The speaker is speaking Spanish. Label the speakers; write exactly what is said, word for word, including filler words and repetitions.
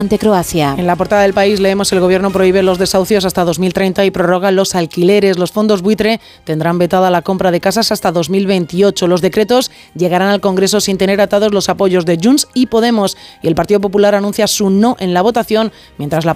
Speaker 1: ante Croacia.
Speaker 2: En la portada del País leemos: el gobierno prohíbe los desahucios hasta dos mil treinta y prorroga los alquileres. Los fondos buitre tendrán vetada la compra de casas hasta dos mil veintiocho. Los decretos llegarán al Congreso sin tener atados los apoyos de Junts y Podemos. Y el Partido Popular anuncia su no en la votación, mientras la